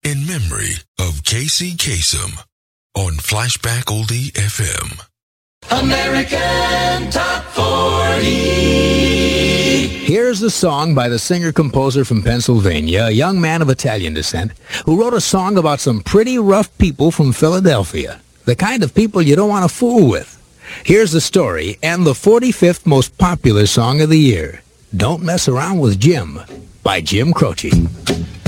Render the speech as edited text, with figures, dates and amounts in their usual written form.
in memory of Casey Kasem on Flashback Oldie FM. American Top 40. Here's a song by the singer-composer from Pennsylvania, a young man of Italian descent, who wrote a song about some pretty rough people from Philadelphia, the kind of people you don't want to fool with. Here's the story and the 45th most popular song of the year, Don't Mess Around with Jim, by Jim Croce.